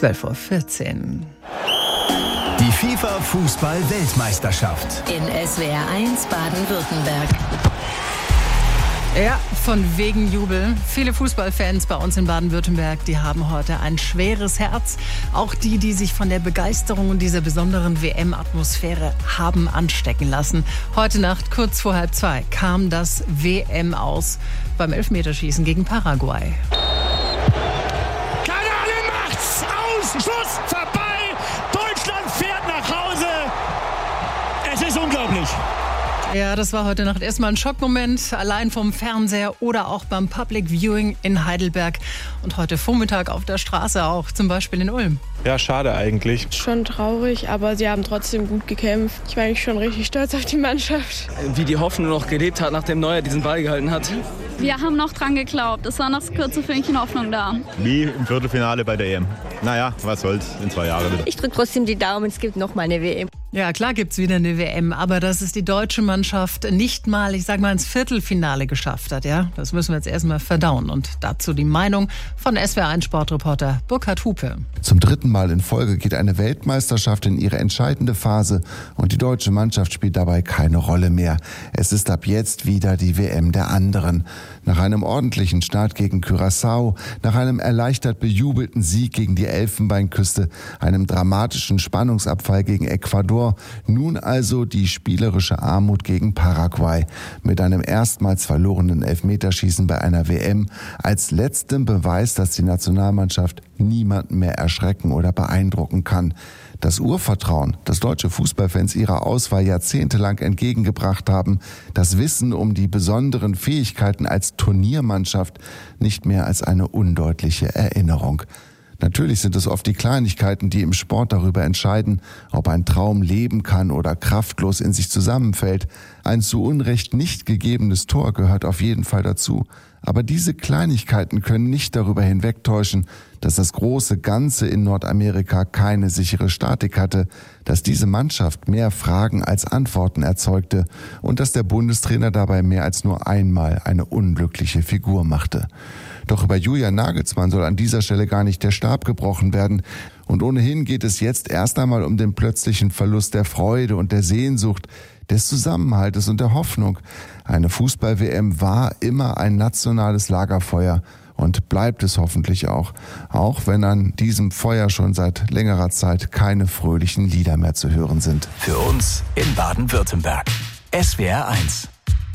12.14 Uhr. Die FIFA-Fußball-Weltmeisterschaft. In SWR 1 Baden-Württemberg. Ja, von wegen Jubel. Viele Fußballfans bei uns in Baden-Württemberg, die haben heute ein schweres Herz. Auch die sich von der Begeisterung und dieser besonderen WM-Atmosphäre haben anstecken lassen. Heute Nacht, kurz vor 1:30, kam das WM aus beim Elfmeterschießen gegen Paraguay. Kanale macht's! Aus! Schuss! Vorbei! Deutschland fährt nach Hause! Es ist unglaublich! Ja, das war heute Nacht erstmal ein Schockmoment, allein vom Fernseher oder auch beim Public Viewing in Heidelberg und heute Vormittag auf der Straße auch, zum Beispiel in Ulm. Ja, schade eigentlich. Schon traurig, aber sie haben trotzdem gut gekämpft. Ich war eigentlich schon richtig stolz auf die Mannschaft. Wie die Hoffnung noch gelebt hat, nachdem Neuer diesen Ball gehalten hat. Wir haben noch dran geglaubt. Es war noch das kurze Fünkchen Hoffnung da. Wie im Viertelfinale bei der EM. Naja, was soll's, in 2 Jahren wieder. Ich drücke trotzdem die Daumen, es gibt noch mal eine WM. Ja, klar gibt's wieder eine WM, aber dass es die deutsche Mannschaft nicht mal, ich sag mal, ins Viertelfinale geschafft hat, ja, das müssen wir jetzt erstmal verdauen. Und dazu die Meinung von SWR1 Sportreporter Burkhard Hupe. Zum 3. Mal in Folge geht eine Weltmeisterschaft in ihre entscheidende Phase und die deutsche Mannschaft spielt dabei keine Rolle mehr. Es ist ab jetzt wieder die WM der anderen. Nach einem ordentlichen Start gegen Curaçao, nach einem erleichtert bejubelten Sieg gegen die Elfenbeinküste, einem dramatischen Spannungsabfall gegen Ecuador, nun also die spielerische Armut gegen Paraguay mit einem erstmals verlorenen Elfmeterschießen bei einer WM als letztem Beweis, dass die Nationalmannschaft niemanden mehr erschrecken oder beeindrucken kann. Das Urvertrauen, das deutsche Fußballfans ihrer Auswahl jahrzehntelang entgegengebracht haben, das Wissen um die besonderen Fähigkeiten als Turniermannschaft nicht mehr als eine undeutliche Erinnerung. Natürlich sind es oft die Kleinigkeiten, die im Sport darüber entscheiden, ob ein Traum leben kann oder kraftlos in sich zusammenfällt. Ein zu Unrecht nicht gegebenes Tor gehört auf jeden Fall dazu. Aber diese Kleinigkeiten können nicht darüber hinwegtäuschen, dass das große Ganze in Nordamerika keine sichere Statik hatte, dass diese Mannschaft mehr Fragen als Antworten erzeugte und dass der Bundestrainer dabei mehr als nur einmal eine unglückliche Figur machte. Doch über Julian Nagelsmann soll an dieser Stelle gar nicht der Stab gebrochen werden. Und ohnehin geht es jetzt erst einmal um den plötzlichen Verlust der Freude und der Sehnsucht, des Zusammenhaltes und der Hoffnung. Eine Fußball-WM war immer ein nationales Lagerfeuer und bleibt es hoffentlich auch wenn an diesem Feuer schon seit längerer Zeit keine fröhlichen Lieder mehr zu hören sind. Für uns in Baden-Württemberg. SWR 1.